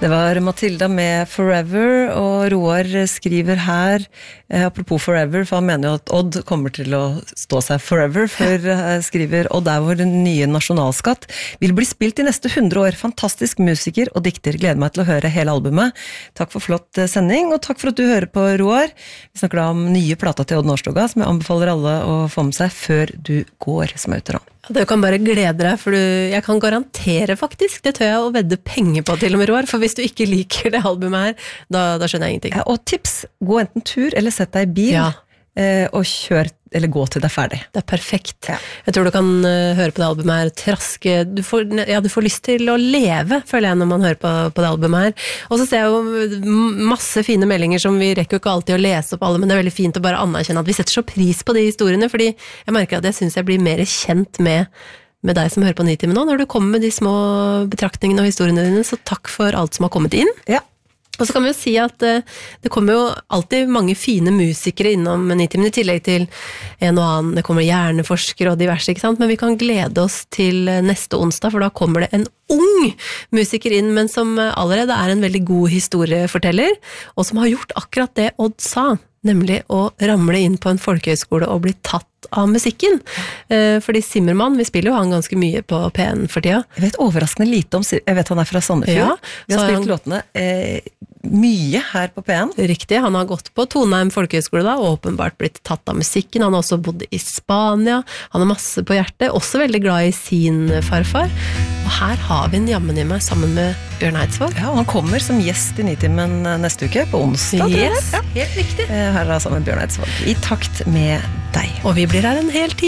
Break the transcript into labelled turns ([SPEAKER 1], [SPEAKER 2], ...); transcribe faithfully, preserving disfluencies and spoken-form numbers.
[SPEAKER 1] Det var Matilda med Forever, og Roar skriver her, eh, apropos Forever, for han mener jo at Odd kommer til å stå seg forever, for eh, skriver Odd er vår nye nasjonalskatt, vil bli spilt i neste hundre år, fantastisk musiker og dikter, gleder meg til å høre hele albumet. Takk for flott eh, sending, og takk for at du hører på, Roar. Vi snakker da om nye plata til Odd Nordstoga, som jeg anbefaler alle å få med seg før du går, som er ute da.
[SPEAKER 2] Du kan bare glede deg, for du, jeg kan garantere faktisk, det tør jeg å vedde penger på til og med, Roar, for hvis du ikke liker det albumet her, da, da skjønner jeg ingenting.
[SPEAKER 1] Ja, og tips, gå enten tur eller sett deg i bil,
[SPEAKER 2] ja.
[SPEAKER 1] eh, og kjør, eller gå til det er ferdig.
[SPEAKER 2] Det er perfekt.
[SPEAKER 1] Ja.
[SPEAKER 2] Jeg tror du kan uh, høre på det albumet her, traske, du får, ja, du får lyst til å leve, føler jeg, når man hører på, på det albumet her. Og så ser jeg jo masse fine meldinger som vi rekker jo ikke alltid å lese opp alle, men det er veldig fint å bare anerkjenne at vi setter så pris på de historiene, fordi jeg merker at jeg synes jeg blir mer kjent med med deg som hører på Nitimen nå, når du kommer med de små betraktningene og historiene dine, så takk for alt som har kommet inn.
[SPEAKER 1] Ja.
[SPEAKER 2] Og så kan vi jo si at uh, det kommer jo alltid mange fine musikere innom Nitimen, i tillegg til en og annen, det kommer hjerneforskere og diverse, ikke sant? Men vi kan glede oss til neste onsdag, for da kommer det en ung musiker inn, men som allerede er en veldig god historieforteller, og som har gjort akkurat det Odd sa, nemlig å ramle inn på en folkehøyskole og bli tatt av musikken. Eh, fordi Zimmermann, vi spiller jo han ganske mye på P N for tida.
[SPEAKER 1] Jeg vet overraskende lite om, jeg vet han er fra Sandefjord.
[SPEAKER 2] Ja,
[SPEAKER 1] vi har spilt
[SPEAKER 2] han,
[SPEAKER 1] låtene eh, mye her på P N.
[SPEAKER 2] Riktig, han har gått på Toneheim folkehøyskole da, og åpenbart blitt tatt av musikken. Han har også bodd i Spania, han har masse på hjertet, også veldig glad i sin farfar. Og her har vi en jammen i meg sammen med Bjørn Eidsvåg.
[SPEAKER 1] Ja, og han kommer som gjest i Nitimen neste uke, på onsdag.
[SPEAKER 2] Yes, ja, helt riktig.
[SPEAKER 1] Her er sammen med Bjørn Eidsvåg, i takt med deg.
[SPEAKER 2] Og vi blir her en hel time.